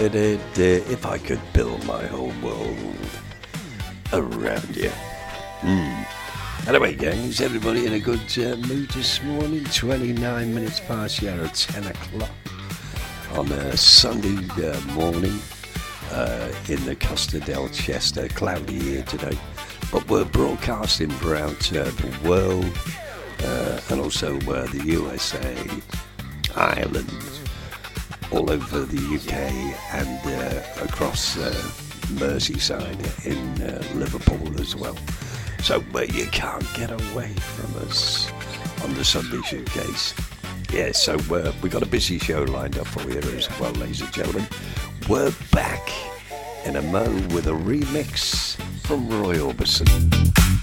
If I could build my whole world around you. Anyway, gang, is everybody in a good mood this morning? 29 minutes past the hour of 10 o'clock on a Sunday morning in the Costa del Chester. Cloudy here today, but we're broadcasting throughout the world and also the USA, Ireland, all over the UK and across Merseyside in Liverpool as well. So you can't get away from us on the Sunday Showcase. Yeah, so we got a busy show lined up for you as well, ladies and gentlemen. We're back in a mo with a remix from Roy Orbison.